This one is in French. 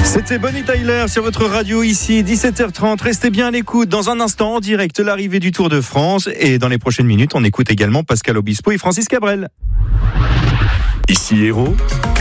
C'était Bonnie Tyler sur votre radio ici, 17h30. Restez bien à l'écoute. Dans un instant, en direct, l'arrivée du Tour de France. Et dans les prochaines minutes, on écoute également Pascal Obispo et Francis Cabrel. Ici Hérault,